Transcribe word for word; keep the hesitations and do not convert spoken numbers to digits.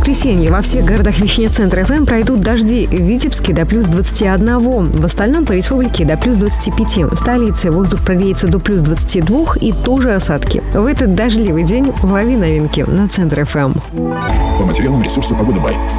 воскресенье во всех городах вещания центра эф эм пройдут дожди. В Витебске до плюс двадцати одного. В остальном по республике до плюс двадцати пяти. В столице воздух прогреется до плюс двадцати двух и тоже осадки. В этот дождливый день лови новинки на центр эф эм. По материалам ресурса «Погода Бай».